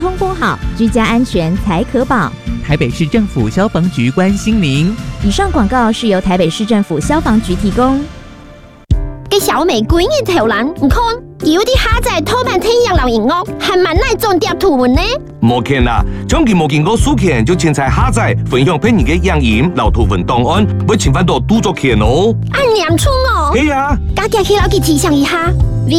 通风好，居家安全才可保。 台北市政府消防局关心您。 以上广告是由台北市政府消防局提供。 给小美滚一条人，唔看，有啲下载偷办天阳老银哦，还蛮耐中碟图文呢。 冇见啦，将佢冇见过书钱就凊彩下载分享俾你嘅影音、留图文档案，要侵犯到著作权哦。 按念出哦。 係啊， 家己去老佢提倡一下。